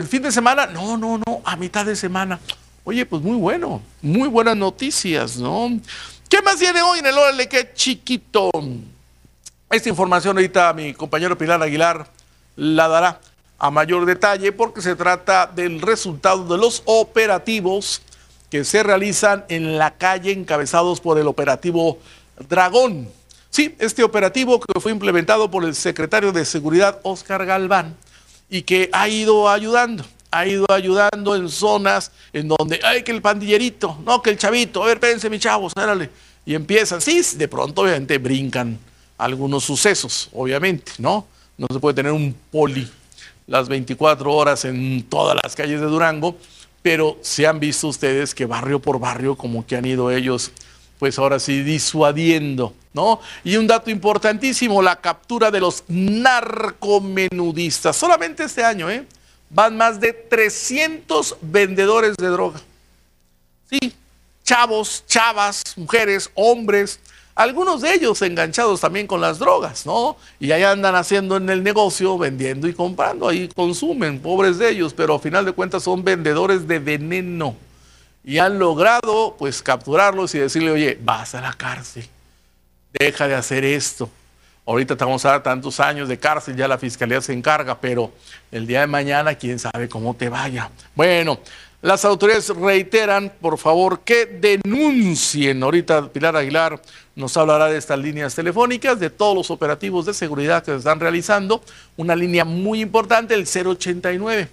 fin de semana, no, a mitad de semana. Oye, pues muy bueno, muy buenas noticias, ¿no? ¿Qué más viene hoy en el Órale Qué Chiquito? Esta información ahorita mi compañero Pilar Aguilar la dará a mayor detalle porque se trata del resultado de los operativos que se realizan en la calle encabezados por el operativo Dragón. Sí, este operativo que fue implementado por el secretario de Seguridad, Óscar Galván, y que ha ido ayudando en zonas en donde, ay, que el pandillerito, no, que el chavito, a ver, espérense mis chavos, árale, y empiezan, sí, de pronto obviamente brincan algunos sucesos, obviamente, ¿no? No se puede tener un poli las 24 horas en todas las calles de Durango, pero se han visto ustedes que barrio por barrio como que han ido ellos, pues ahora sí, disuadiendo, ¿no? Y un dato importantísimo, la captura de los narcomenudistas. Solamente este año, van más de 300 vendedores de droga. Sí, chavos, chavas, mujeres, hombres, algunos de ellos enganchados también con las drogas, ¿no? Y ahí andan haciendo en el negocio, vendiendo y comprando, ahí consumen, pobres de ellos, pero a final de cuentas son vendedores de veneno. Y han logrado, pues, capturarlos y decirle, oye, vas a la cárcel, deja de hacer esto. Ahorita te vamos a dar tantos años de cárcel, ya la fiscalía se encarga, pero el día de mañana, quién sabe cómo te vaya. Bueno, las autoridades reiteran, por favor, que denuncien. Ahorita Pilar Aguilar nos hablará de estas líneas telefónicas, de todos los operativos de seguridad que se están realizando. Una línea muy importante, el 089.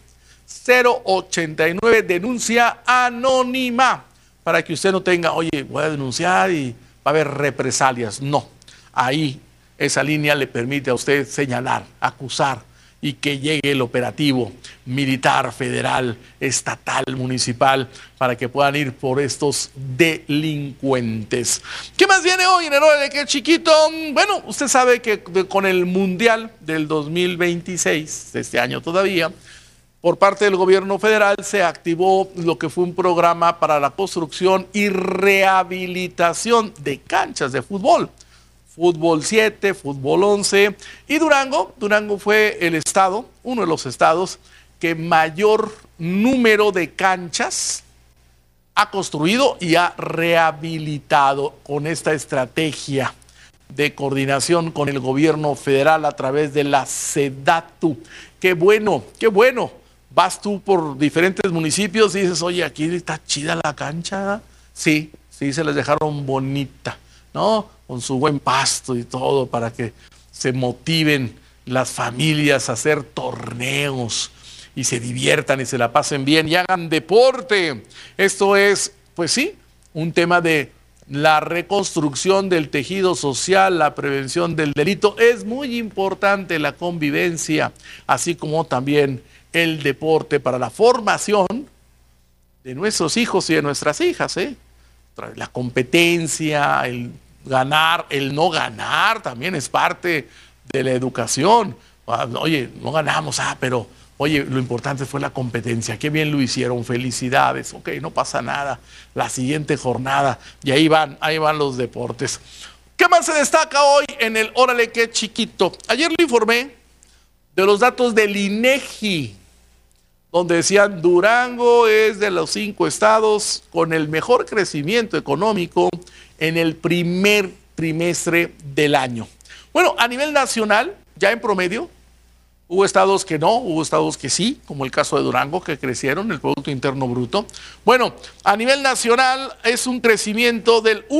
089, denuncia anónima, para que usted no tenga, oye, voy a denunciar y va a haber represalias. No, ahí esa línea le permite a usted señalar, acusar y que llegue el operativo militar, federal, estatal, municipal, para que puedan ir por estos delincuentes. ¿Qué más viene hoy en el Órale Qué Chiquito? Bueno, usted sabe que con el Mundial del 2026, de este año todavía, por parte del gobierno federal se activó lo que fue un programa para la construcción y rehabilitación de canchas de fútbol. Fútbol 7, fútbol 11 y Durango fue el estado, uno de los estados que mayor número de canchas ha construido y ha rehabilitado con esta estrategia de coordinación con el gobierno federal a través de la SEDATU. Qué bueno, qué bueno. Vas tú por diferentes municipios y dices, oye, aquí está chida la cancha. Sí, se les dejaron bonita, ¿no? Con su buen pasto y todo para que se motiven las familias a hacer torneos y se diviertan y se la pasen bien y hagan deporte. Esto es, pues sí, un tema de la reconstrucción del tejido social, la prevención del delito. Es muy importante la convivencia, así como también el deporte para la formación de nuestros hijos y de nuestras hijas, La competencia, el ganar, el no ganar también es parte de la educación. Oye, no ganamos, pero oye, lo importante fue la competencia, qué bien lo hicieron, felicidades, ok, no pasa nada, la siguiente jornada, y ahí van los deportes. ¿Qué más se destaca hoy en el Órale Qué Chiquito? Ayer le informé de los datos del INEGI, donde decían Durango es de los 5 estados con el mejor crecimiento económico en el primer trimestre del año. Bueno, a nivel nacional, ya en promedio, hubo estados que no, hubo estados que sí, como el caso de Durango, que crecieron el Producto Interno Bruto. Bueno, a nivel nacional es un crecimiento del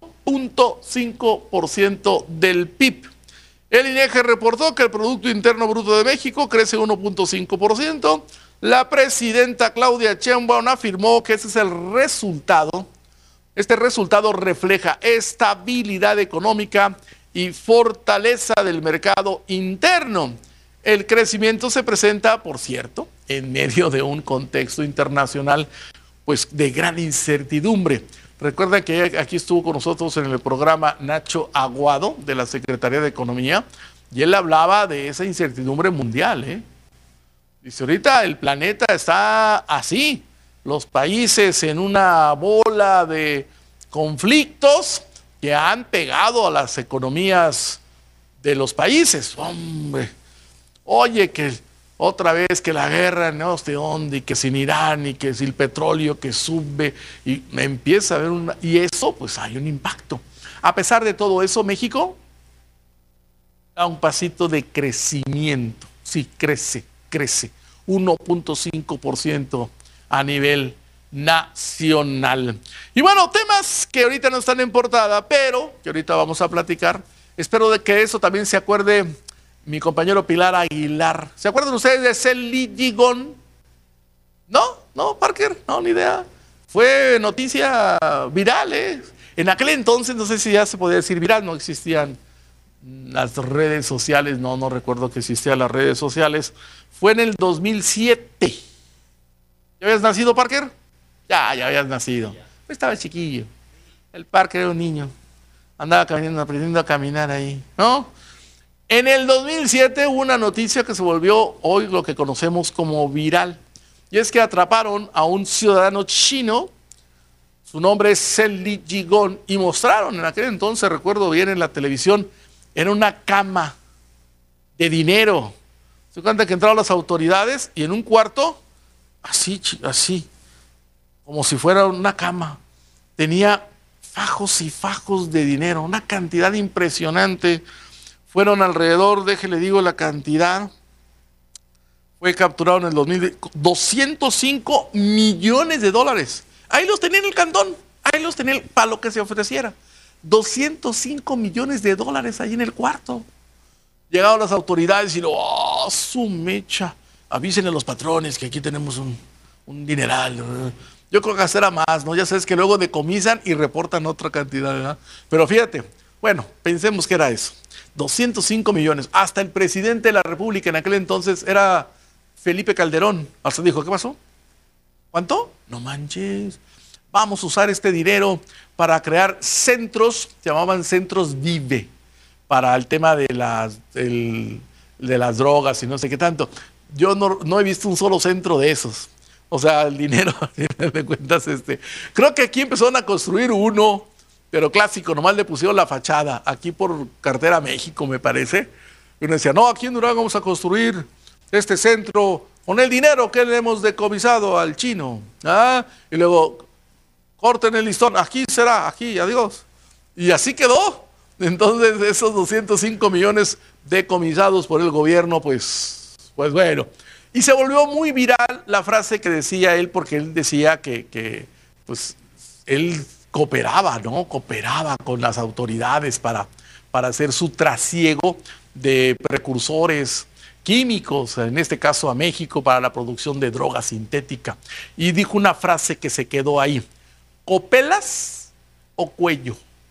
1.5% del PIB. El INEGI reportó que el Producto Interno Bruto de México crece 1.5%. La presidenta Claudia Sheinbaum afirmó que ese es el resultado. Este resultado refleja estabilidad económica y fortaleza del mercado interno. El crecimiento se presenta, por cierto, en medio de un contexto internacional, pues, de gran incertidumbre. Recuerden que aquí estuvo con nosotros en el programa Nacho Aguado de la Secretaría de Economía y él hablaba de esa incertidumbre mundial, Dice, ahorita el planeta está así, los países en una bola de conflictos que han pegado a las economías de los países. Hombre, oye, que otra vez que la guerra, no sé dónde, y que sin Irán, y que si el petróleo que sube, y me empieza a ver y eso, pues hay un impacto. A pesar de todo eso, México da un pasito de crecimiento. Sí, crece. 1.5% a nivel nacional. Y bueno, temas que ahorita no están en portada, pero que ahorita vamos a platicar. Espero de que eso también se acuerde mi compañero Pilar Aguilar. ¿Se acuerdan ustedes de Celi Gigón? ¿No, Parker? No, ni idea. Fue noticia viral, ¿eh? En aquel entonces, no sé si ya se podía decir viral, no existían las redes sociales, no recuerdo que existían las redes sociales. Fue en el 2007. ¿Ya habías nacido, Parker? Ya habías nacido. Estaba chiquillo. El Parker era un niño. Andaba caminando, aprendiendo a caminar ahí, ¿no? En el 2007 hubo una noticia que se volvió hoy lo que conocemos como viral. Y es que atraparon a un ciudadano chino, su nombre es Celi Gigón, y mostraron en aquel entonces, recuerdo bien en la televisión, era una cama de dinero. Se cuenta que entraron las autoridades y en un cuarto, así, como si fuera una cama, tenía fajos y fajos de dinero, una cantidad impresionante. Fueron alrededor, déjele digo la cantidad, fue capturado en el 2000, 205 millones de dólares. Ahí los tenía en el cantón, ahí los tenía para lo que se ofreciera. 205 millones de dólares ahí en el cuarto. Llegaron las autoridades y su mecha, avisen a los patrones que aquí tenemos un dineral. Yo creo que será más, ¿no? Ya sabes que luego decomisan y reportan otra cantidad, ¿verdad? Pero fíjate, bueno, pensemos que era eso. 205 millones. Hasta el presidente de la República en aquel entonces era Felipe Calderón. Hasta dijo, ¿qué pasó? ¿Cuánto? No manches. Vamos a usar este dinero para crear centros, se llamaban centros Vive, para el tema de las drogas y no sé qué tanto. Yo no he visto un solo centro de esos. O sea, el dinero, de cuentas, creo que aquí empezaron a construir uno, pero clásico, nomás le pusieron la fachada, aquí por Carretera México, me parece. Y uno decía, no, aquí en Durango vamos a construir este centro con el dinero que le hemos decomisado al chino. Y luego, corten el listón, aquí será, aquí, adiós. Y así quedó. Entonces, esos 205 millones decomisados por el gobierno, pues bueno. Y se volvió muy viral la frase que decía él, porque él decía que pues, él cooperaba, ¿no? Cooperaba con las autoridades para hacer su trasiego de precursores químicos, en este caso a México, para la producción de droga sintética. Y dijo una frase que se quedó ahí: ¿copelas o cuello?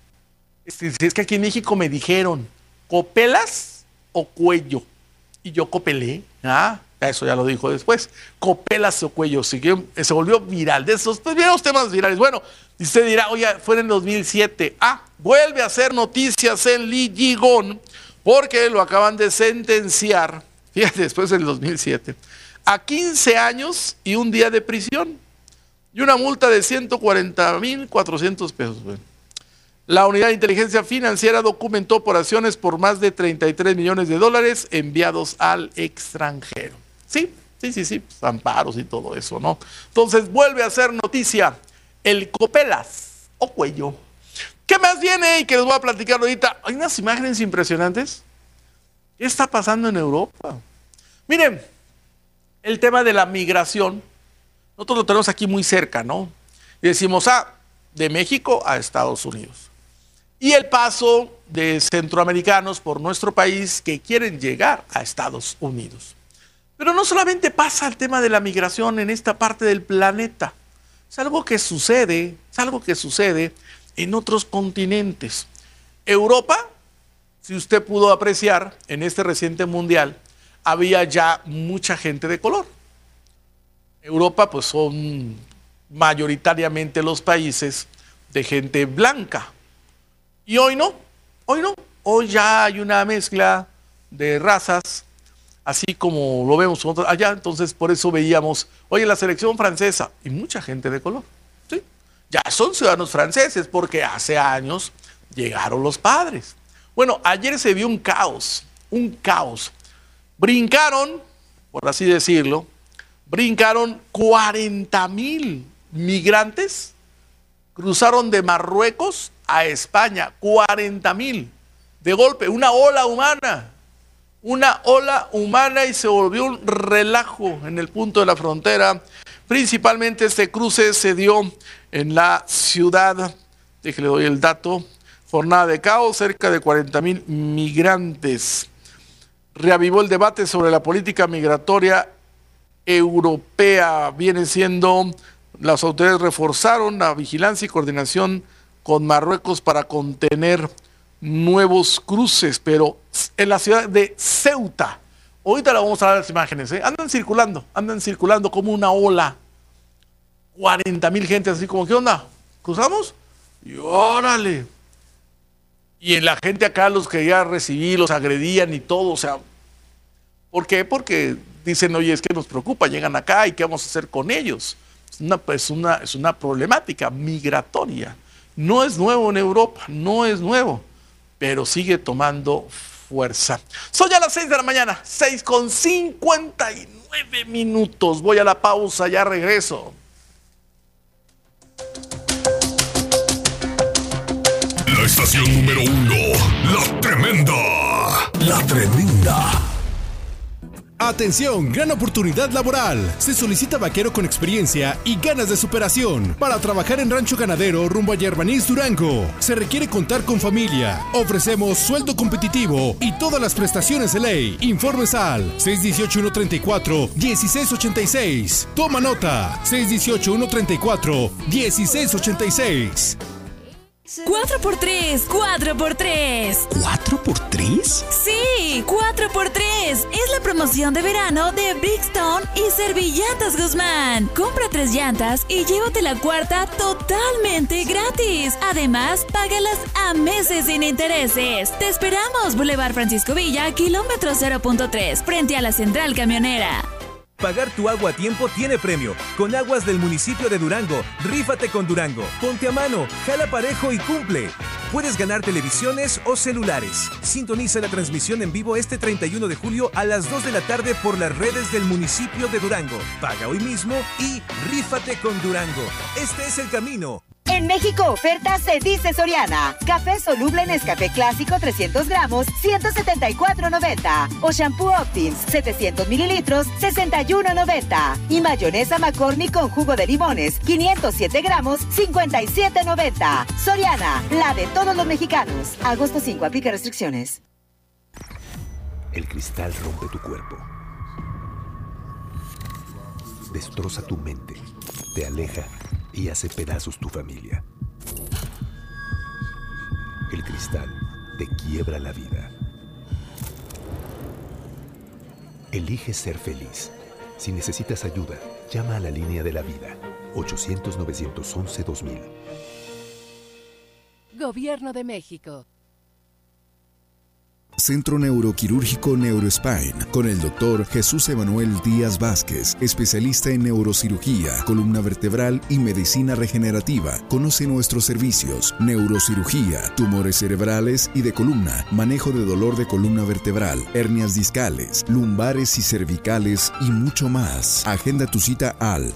Es que aquí en México me dijeron, ¿copelas o cuello? Y yo copelé, eso ya lo dijo después. Copelas o cuello, se volvió viral. De esos, pues bien, los temas virales. Bueno, y usted dirá, oye, fue en el 2007. Vuelve a hacer noticias en Celi Gigón, porque lo acaban de sentenciar, fíjate, después del 2007, a 15 años y un día de prisión y una multa de 140,400 pesos. Bueno. La Unidad de Inteligencia Financiera documentó operaciones por más de 33 millones de dólares enviados al extranjero. Sí, pues, amparos y todo eso, ¿no? Entonces vuelve a ser noticia el copelas o cuello. ¿Qué más viene y que les voy a platicar ahorita? Hay unas imágenes impresionantes. ¿Qué está pasando en Europa? Miren, el tema de la migración, nosotros lo tenemos aquí muy cerca, ¿no? Y decimos, de México a Estados Unidos. Y el paso de centroamericanos por nuestro país que quieren llegar a Estados Unidos. Pero no solamente pasa el tema de la migración en esta parte del planeta. Es algo que sucede en otros continentes. Europa, si usted pudo apreciar, en este reciente mundial, había ya mucha gente de color. Europa, pues son mayoritariamente los países de gente blanca. Y hoy no. Hoy ya hay una mezcla de razas, así como lo vemos allá. Entonces, por eso veíamos, oye, la selección francesa, y mucha gente de color. ¿Sí? Ya son ciudadanos franceses, porque hace años llegaron los padres. Bueno, ayer se vio un caos. Brincaron por así decirlo, brincaron 40,000 migrantes, cruzaron de Marruecos a España, 40,000, de golpe, una ola humana y se volvió un relajo en el punto de la frontera. Principalmente este cruce se dio en la ciudad, déjale doy el dato, jornada de caos, cerca de 40,000 migrantes. Reavivó el debate sobre la política migratoria europea. Viene siendo, las autoridades reforzaron la vigilancia y coordinación con Marruecos para contener nuevos cruces, pero en la ciudad de Ceuta, ahorita le vamos a dar las imágenes, andan circulando como una ola, 40,000 gente, así como, ¿qué onda? ¿Cruzamos? Y órale. Y en la gente acá los quería recibir, los agredían y todo, o sea, ¿por qué? Porque dicen, oye, es que nos preocupa, llegan acá y ¿qué vamos a hacer con ellos? Es una problemática migratoria. No es nuevo en Europa, no es nuevo, pero sigue tomando fuerza. Son ya las 6 de la mañana, 6:59. Voy a la pausa, ya regreso. La estación número 1, La Tremenda. La Tremenda. Atención, gran oportunidad laboral. Se solicita vaquero con experiencia y ganas de superación para trabajar en rancho ganadero rumbo a Yerbanís, Durango. Se requiere contar con familia. Ofrecemos sueldo competitivo y todas las prestaciones de ley. Informes al 618-134-1686. Toma nota, 618-134-1686. 4x3, 4x3. ¿4x3? Sí, 4x3. Es la promoción de verano de Bridgestone y Servilletas Guzmán. Compra 3 llantas y llévate la cuarta totalmente gratis. Además, págalas a meses sin intereses. Te esperamos, Boulevard Francisco Villa, kilómetro 0.3, frente a la Central Camionera. Pagar tu agua a tiempo tiene premio. Con aguas del municipio de Durango, rífate con Durango. Ponte a mano, jala parejo y cumple. Puedes ganar televisiones o celulares. Sintoniza la transmisión en vivo este 31 de julio a las 2 de la tarde por las redes del municipio de Durango. Paga hoy mismo y rífate con Durango. Este es el camino. En México oferta se dice Soriana. Café soluble Nescafé clásico 300 gramos, 174.90. O shampoo Optims 700 mililitros, 61.90. Y mayonesa McCormick con jugo de limones, 507 gramos, 57.90. Soriana, la de todos los mexicanos. Agosto 5, aplica restricciones. El cristal rompe tu cuerpo. Destroza tu mente. Te aleja y hace pedazos tu familia. El cristal te quiebra la vida. Elige ser feliz. Si necesitas ayuda, llama a la línea de la vida. 800-911-2000. Gobierno de México. Centro Neuroquirúrgico Neurospine, con el doctor Jesús Emanuel Díaz Vázquez, especialista en neurocirugía, columna vertebral y medicina regenerativa. Conoce nuestros servicios: neurocirugía, tumores cerebrales y de columna, manejo de dolor de columna vertebral, hernias discales, lumbares y cervicales y mucho más. Agenda tu cita al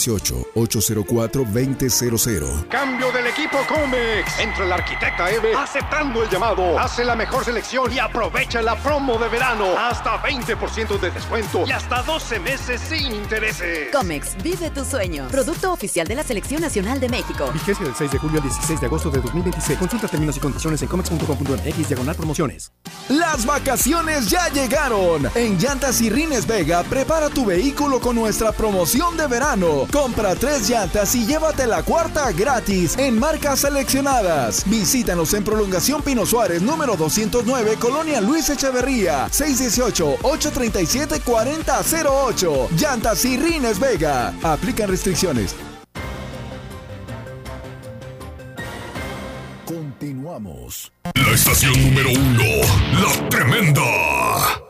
618-804-2000. Cambio del equipo Comex. Entra la arquitecta Eve aceptando el llamado. Hace la mejor selección y aprovecha la promo de verano. Hasta 20% de descuento y hasta 12 meses sin intereses. Comex, vive tu sueño. Producto oficial de la Selección Nacional de México. Vigencia del 6 de julio al 16 de agosto de 2026. Consulta términos y condiciones en comex.com.mx/promociones. Las vacaciones ya llegaron. En Llantas y Rines Vega, prepara tu vehículo con nuestra promoción de verano. Compra 3 llantas y llévate la cuarta gratis en marcas seleccionadas. Visítanos en Prolongación Pino Suárez, número 209, Colonia Luis Echeverría, 618-837-4008. Llantas y Rines Vega. Aplican restricciones. Continuamos. La estación número 1, La Tremenda.